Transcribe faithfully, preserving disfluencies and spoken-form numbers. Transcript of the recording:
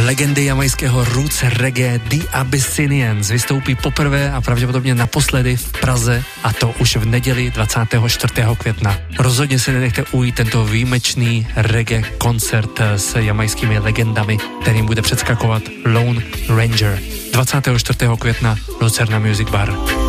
Legendy jamajského roots reggae The Abyssinians vystoupí poprvé a pravděpodobně naposledy v Praze, a to už v neděli dvacátého čtvrtého května. Rozhodně se nenechte ujít tento výjimečný reggae koncert s jamajskými legendami, kterým bude předskakovat Lone Ranger. dvacátého čtvrtého května Lucerna Music Bar.